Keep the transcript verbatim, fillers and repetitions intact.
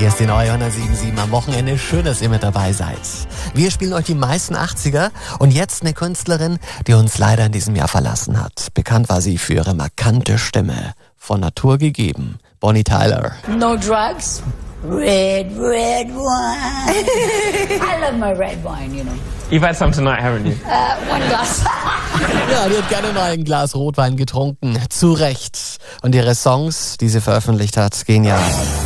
Hier ist die neue hundertsieben Komma sieben am Wochenende. Schön, dass ihr mit dabei seid. Wir spielen euch die meisten achtziger und jetzt eine Künstlerin, die uns leider in diesem Jahr verlassen hat. Bekannt war sie für ihre markante Stimme. Von Natur gegeben. Bonnie Tyler. No drugs. Red, red wine. I love my red wine, you know. You've had some tonight, haven't you? Uh, one glass. Ja, die hat gerne mal ein Glas Rotwein getrunken. Zu Recht. Und ihre Songs, die sie veröffentlicht hat, gehen ja